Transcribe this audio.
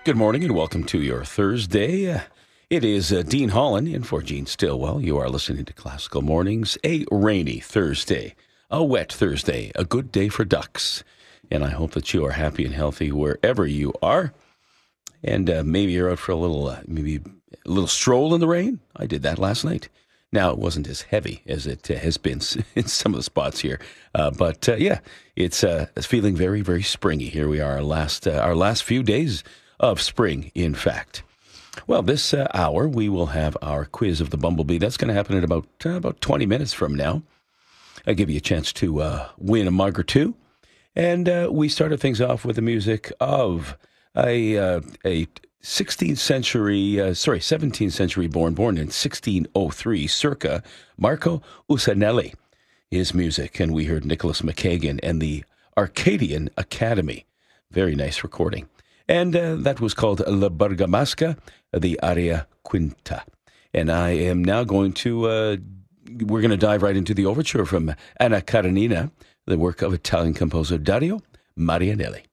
Good morning and welcome to your Thursday. It is Dean Holland in for Gene Stillwell. You are listening to Classical Mornings. A rainy Thursday, a wet Thursday, a good day for ducks. And I hope that you are happy and healthy wherever you are. And maybe you're out for a little stroll in the rain. I did that last night. Now, it wasn't as heavy as it has been in some of the spots here. But it's feeling very, very springy. Here we are, our last few days of spring, in fact. Well, this hour, we will have our quiz of the Bumblebee. That's going to happen in about 20 minutes from now. I'll give you a chance to win a mug or two. And we started things off with the music of a 17th century born in 1603, circa Marco Usanelli, his music. And we heard Nicholas McKagan and the Arcadian Academy. Very nice recording. And that was called La Bergamasca, the Aria Quinta. And I am now we're going to dive right into the overture from Anna Karenina, the work of Italian composer Dario Marianelli.